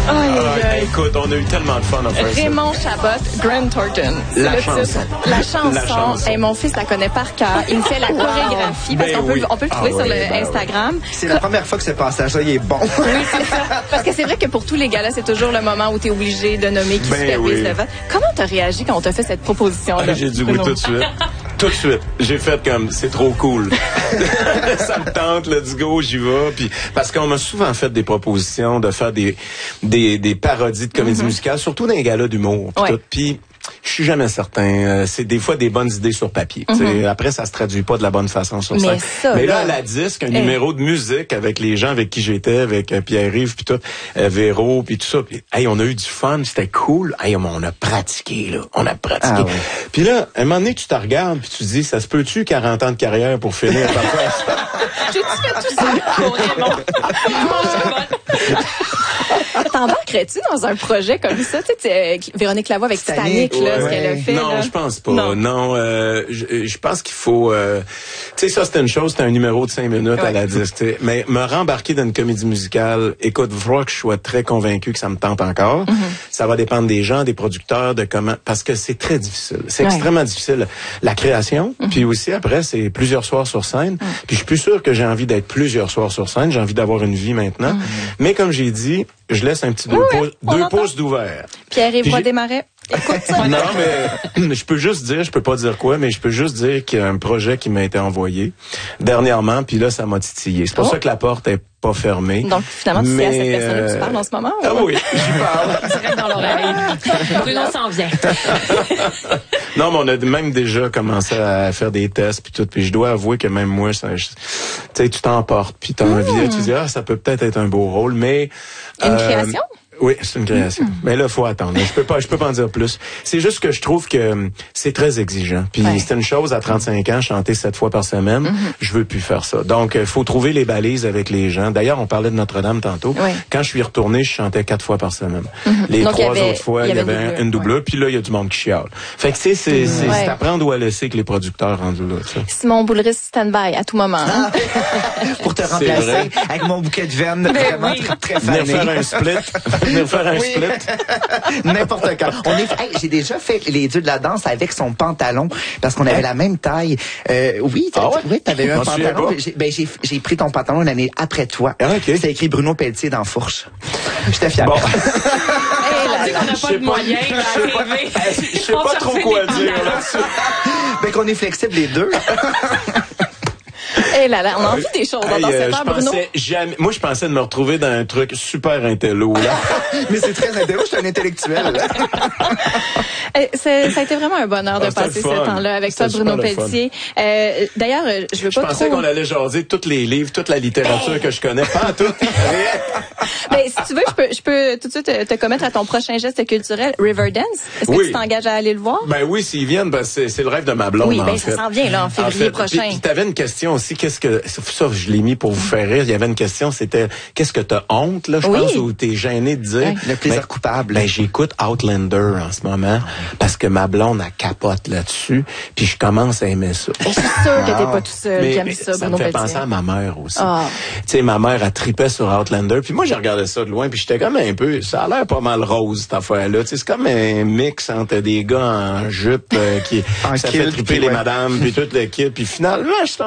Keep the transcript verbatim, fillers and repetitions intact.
Ah, écoute, on a eu tellement de fun à faire ça. Raymond Chabot, Grant Thornton. La le chanson. titre. La chanson. La chanson. Et mon fils la connaît par cœur. Il me fait la chorégraphie parce Ben qu'on peut, oui. on peut le trouver Ah sur oui, le ben Instagram. C'est la première fois que ce passage-là, il est bon. Oui, c'est ça. Parce que c'est vrai que pour tous les gars-là, c'est toujours le moment où tu es obligé de nommer qui Ben supervise oui. le vote. Comment t'as réagi quand on t'a fait cette proposition-là? Ah, j'ai dit oui Bruno? tout de suite. Tout de suite. J'ai fait comme, c'est trop cool. Ça me tente, let's go, j'y vais. Puis, parce qu'on m'a souvent fait des propositions de faire des, des, des parodies de comédie Mm-hmm. musicale, surtout dans les galas d'humour. Puis Ouais. tout. Puis, je suis jamais certain. Euh, c'est des fois des bonnes idées sur papier. Mm-hmm. Après, ça se traduit pas de la bonne façon sur Mais scène. ça, Mais là, là, à la disque, un hey. numéro de musique avec les gens avec qui j'étais, avec euh, Pierre-Yves, puis tout, euh, Véro, puis tout ça. Puis, hey, on a eu du fun, c'était cool. Hey, on a pratiqué, là. On a pratiqué. Ah ouais. Puis là, à un moment donné, tu te regardes, puis tu te dis, ça se peut-tu quarante ans de carrière pour finir par faire ça? J'ai-tu fait tout ça pour Raymond? T'embarquerais-tu dans un projet comme ça? Tu sais, tu- euh, Véronique Lavoie avec Titanic, Titanic, là, ouais. ce qu'elle a fait. Non, là. je pense pas. Non. Non, euh, je, je pense qu'il faut... euh, tu sais, ça, c'était une chose, c'était un numéro de cinq minutes Ouais. à la disque. tu sais. Mais me rembarquer dans une comédie musicale, écoute, il faudra que je sois très convaincu que ça me tente encore. Mm-hmm. Ça va dépendre des gens, des producteurs, de comment... Parce que c'est très difficile. C'est Ouais. extrêmement difficile. La création, Mm-hmm. puis aussi, après, c'est plusieurs soirs sur scène. Mm. Puis je suis plus sûr que j'ai envie d'être plusieurs soirs sur scène. J'ai envie d'avoir une vie maintenant. Mm-hmm. Mais comme j'ai dit, je laisse un petit deux, Oui, pouces, on deux entend. pouces d'ouvert. Pierre-Yves Puis j'ai- Desmarais. Écoute ça. Non, mais je peux juste dire, je peux pas dire quoi, mais je peux juste dire qu'il y a un projet qui m'a été envoyé dernièrement, puis là, ça m'a titillé. C'est pour Oh. ça que la porte est pas fermée. Donc, finalement, tu sais à cette Mais, personne que tu euh, parles en ce moment? Ah ou- oui, j'y parle. Direct dans l'oreille. Bruno s'en vient. Non, mais on a même déjà commencé à faire des tests puis tout, puis je dois avouer que même moi, ça, je- tu sais, tu t'emportes, puis t'as envie, tu dis ah, ça peut peut-être être un beau rôle, mais Une euh, création? Oui, c'est une création. Mm. Mais là, faut attendre. Je peux pas, je peux pas en dire plus. C'est juste que je trouve que hum, c'est très exigeant. Puis Ouais. c'est une chose à trente-cinq ans, chanter sept fois par semaine. Mm-hmm. Je veux plus faire ça. Donc, il faut trouver les balises avec les gens. D'ailleurs, on parlait de Notre-Dame tantôt. Ouais. Quand je suis retourné, je chantais quatre fois par semaine. Les Donc, il y trois avait- autres fois, il il y avait, un- une doublure. Puis là, il y a du monde qui chiale. Fait que tu sais, c'est c'est Ouais. c'est à prendre ou à laisser que les producteurs rendus là. tu sais. Simon Boulris, stand-by à tout moment. hein? Pour te vrai. remplacer avec mon bouquet de veines vraiment oui. très, très Venir fané. faire un split. Venir faire un Oui. split. N'importe quand. On est, hey, j'ai déjà fait les dieux de la danse avec son pantalon parce qu'on avait la même taille. Euh, oui, t'as- Ah ouais? oui, t'avais eu un M'en souviens pantalon. pas. J'ai, ben, j'ai, j'ai pris ton pantalon une année après toi. Ah, ok. C'était écrit Bruno Pelletier dans Fourche. J'étais fier. Bon. On dit qu'on n'a Je pas sais de pas- moyens je à sais la pas- T V. Je sais On pas se trop refait quoi des dire billets. là-dessus. Ben, qu'on est flexibles les deux. Eh là là, on a envie des choses Hey, dans euh, cette heure, je Bruno. pensais jamais, moi, je pensais de me retrouver dans un truc super intello, là. Mais c'est très intéressant. Je suis un intellectuel. Eh, c'est- ça a été vraiment un bonheur de Ah, c'était passer le fun. ce temps-là avec toi, C'était Bruno super le fun. Pelletier. Euh, D'ailleurs, euh, je veux Je pas pensais trop... qu'on allait jaser tous les livres, toute la littérature que je connais. Pas en tout. Ben, si tu veux, je peux, je peux tout de suite te, te commettre à ton prochain geste culturel, Riverdance. Est-ce que Oui. tu t'engages à aller le voir? Ben oui, s'ils viennent, ben c'est, c'est le rêve de ma blonde, Oui, en ben, fait. ça s'en vient, là, en février fait, prochain. Puis, puis t'avais une question aussi, qu'est-ce que, ça, je l'ai mis pour vous faire rire, il y avait une question, c'était, qu'est-ce que t'as honte, là, je Oui. pense, ou t'es gêné de dire? Ouais. Le plaisir Ben, coupable. Ben, j'écoute Outlander en ce moment, parce que ma blonde, elle capote là-dessus, puis je commence à aimer ça. Je suis sûre que t'es pas tout seul. Mais, J'aime mais ça, ça me Bruno fait Pelletier. penser à ma mère aussi. Ah. Tu sais, ma mère, elle tripait sur Outlander. Puis moi, j'ai regardé ça de loin, puis j'étais comme un peu... Ça a l'air pas mal rose, cette affaire-là. Tu sais, c'est comme un mix entre des gars en jupe euh, qui... En ça fait kilt, triper puis les ouais. madames, puis tout le kit. Puis finalement, je